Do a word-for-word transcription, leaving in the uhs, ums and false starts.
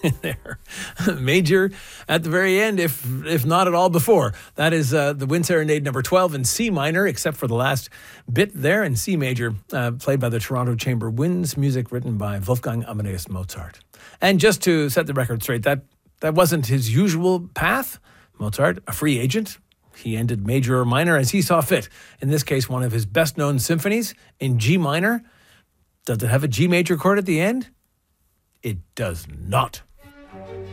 there. Major at the very end, if if not at all before. That is uh, the Wind Serenade number twelve in C minor, except for the last bit there in C major, uh, played by the Toronto Chamber Winds, music written by Wolfgang Amadeus Mozart. And just to set the record straight, that, that wasn't his usual path. Mozart, a free agent, he ended major or minor as he saw fit. In this case, one of his best-known symphonies in G minor. Does it have a G major chord at the end? It does not.